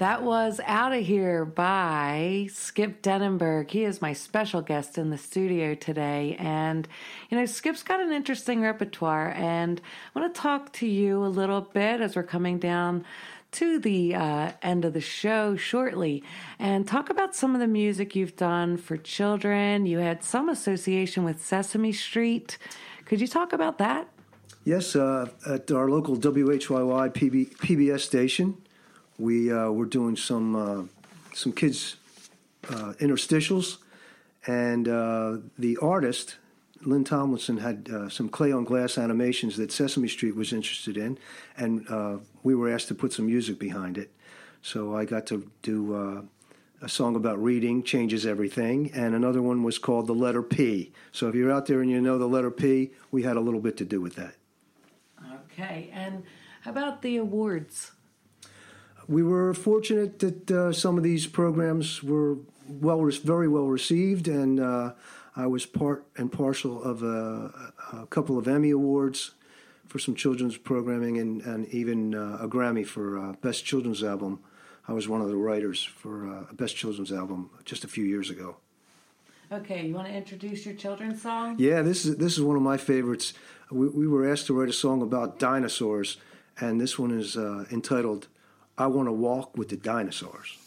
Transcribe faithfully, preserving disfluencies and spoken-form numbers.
That was Out of Here by Skip Denenberg. He is my special guest in the studio today. And, you know, Skip's got an interesting repertoire. And I want to talk to you a little bit as we're coming down to the uh, end of the show shortly and talk about some of the music you've done for children. You had some association with Sesame Street. Could you talk about that? Yes, uh, at our local W H Y Y P B, P B S station. We uh, were doing some uh, some kids uh, interstitials, and uh, the artist Lynn Tomlinson had uh, some clay on glass animations that Sesame Street was interested in, and uh, we were asked to put some music behind it. So I got to do uh, a song about reading changes everything, and another one was called The Letter P. So if you're out there and you know the letter P, we had a little bit to do with that. Okay, and how about the awards? We were fortunate that uh, some of these programs were well, very well received, and uh, I was part and partial of a, a couple of Emmy Awards for some children's programming, and, and even uh, a Grammy for uh, Best Children's Album. I was one of the writers for uh, a Best Children's Album just a few years ago. Okay, you want to introduce your children's song? Yeah, this is this is one of my favorites. We, we were asked to write a song about dinosaurs, and this one is uh, entitled I Want to Walk with the Dinosaurs.